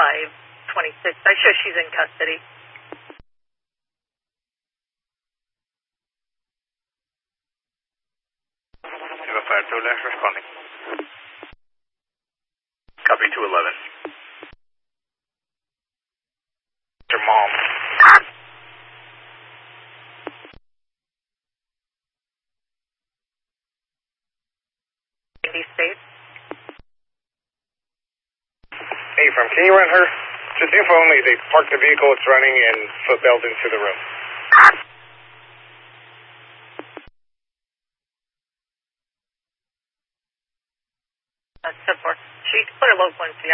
526. I show she's in custody. Fire 2 left responding. Copy 211. Your mom. These states. Hey, from can you run her? Just info only. They parked the vehicle, it's running, and footbelled into the room. That's 10-4. She put her low frequency.